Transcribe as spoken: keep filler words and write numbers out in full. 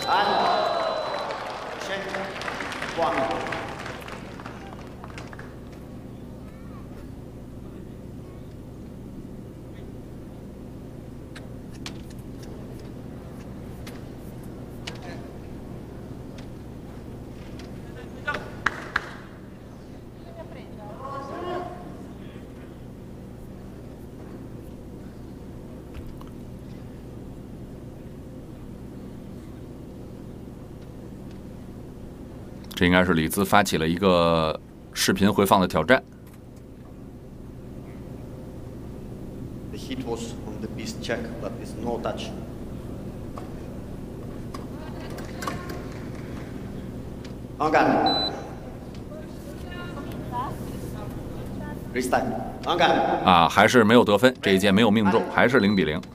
这应该是李兹发起了一个视频回放的挑战。 The hit was on the beast check, but it's no touch. On guard. Restart. On guard. 啊，还是没有得分，这一箭没有命中，还是零比零。